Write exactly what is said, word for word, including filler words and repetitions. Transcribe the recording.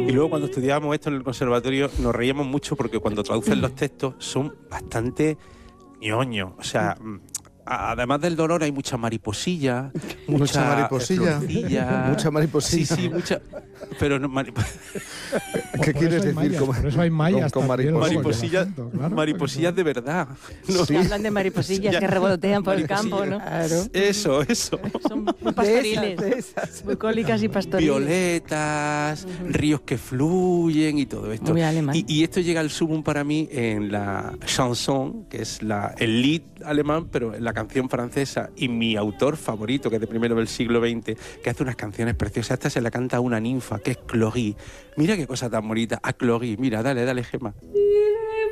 Y luego cuando estudiábamos esto en el conservatorio nos reíamos mucho porque cuando traducen los textos son bastante ñoños. O sea, además del dolor hay mucha mariposilla, mucha, mucha mariposilla, florcilla. mucha mariposilla. Sí, sí, mucha. Pero no, marip... ¿Qué quieres decir? Mayas, con, por eso hay mayas con, con también, mariposilla. mariposillas, claro, mariposillas de verdad. No. Sí. Hablan de mariposillas que revolotean por el campo, ¿no? Claro. Eso, eso. Son muy pastoriles, De esas, de esas. muy cólicas y pastoriles. Violetas, uh-huh. ríos que fluyen y todo esto. Muy alemán. Y, y esto llega al sumum para mí en la chanson, que es la, el lied alemán, pero en la canción francesa, y mi autor favorito, que es de primero del siglo veinte, que hace unas canciones preciosas. Esta se la canta a una ninfa, que es Cloris. Mira qué cosa tan bonita. A Cloris, mira, dale, dale, Gemma.